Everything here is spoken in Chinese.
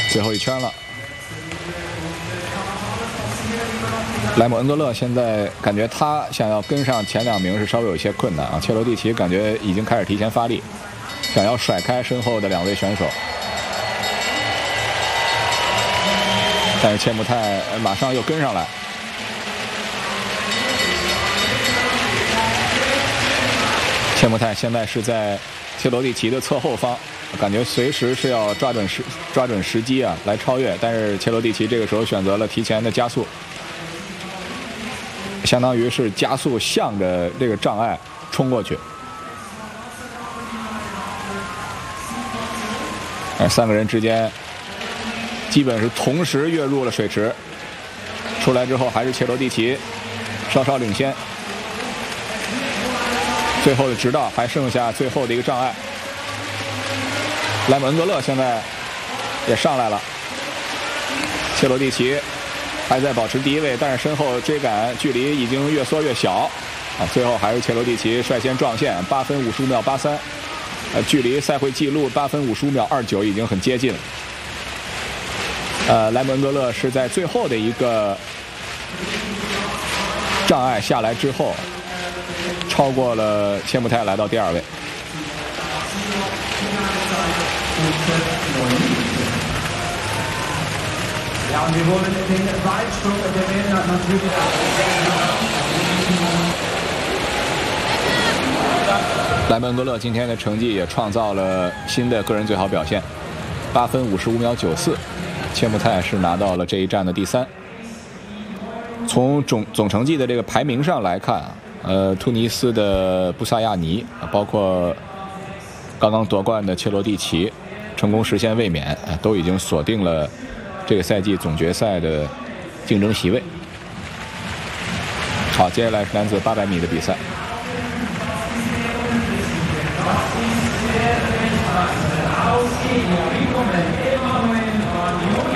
最后一圈了。莱姆恩格勒现在感觉他想要跟上前2名是稍微有一些困难啊。切罗蒂奇感觉已经开始提前发力，想要甩开身后的2位选手，但是切穆泰马上又跟上来。切穆泰现在是在切罗蒂奇的侧后方，感觉随时是要抓准时机啊来超越，但是切罗蒂奇这个时候选择了提前的加速。相当于是加速向着这个障碍冲过去。3个人之间基本是同时跃入了水池，出来之后还是切罗蒂奇稍稍领先。最后的直道还剩下最后的一个障碍，莱姆恩格勒现在也上来了，切罗蒂奇还在保持第1位，但是身后追赶距离已经越缩越小啊！最后还是切罗蒂奇率先撞线，8分55秒83，距离赛会纪录8分55秒29已经很接近了。莱姆恩格勒是在最后的一个障碍下来之后，超过了切穆泰，来到第2位。莱姆恩格勒今天的成绩也创造了新的个人最好表现，8分55秒94，切穆泰是拿到了这一站的第3。从总成绩的这个排名上来看，突尼斯的布萨亚尼，包括刚刚夺冠的切罗蒂奇，成功实现卫冕，都已经锁定了这个赛季总决赛的竞争席位。好，接下来是男子800米的比赛。